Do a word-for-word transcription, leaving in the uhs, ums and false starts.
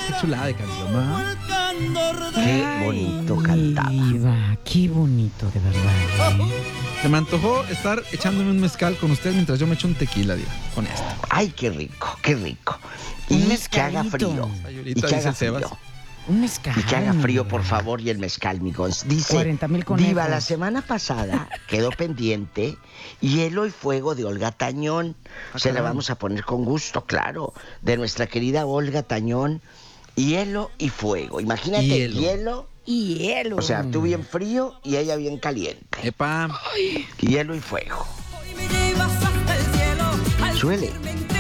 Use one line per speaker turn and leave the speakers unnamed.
Qué chulada de canción, ¿verdad?
Qué bonito cantaba.
Diva, qué bonito, de verdad.
Se me antojó estar echándome un mezcal con usted mientras yo me echo un tequila, Diva, con esto.
Ay, qué rico, qué rico.
Un
Y que
mezcalito.
haga frío.
Sayurita,
Y que
dice
haga
el Sebas.
frío.
Un mezcal.
Y que haga frío, por
Diva.
favor, y el mezcal, mi Gons. Dice,
cuarenta mil conejos.
Diva, la semana pasada quedó pendiente Hielo y Fuego de Olga Tañón.
Ah,
Se la
caray.
vamos a poner con gusto, claro. De nuestra querida Olga Tañón. Hielo y Fuego. Imagínate,
Hielo.
hielo.
Hielo.
O sea, tú bien frío y ella bien caliente.
Epa.
Hielo y Fuego. Suele.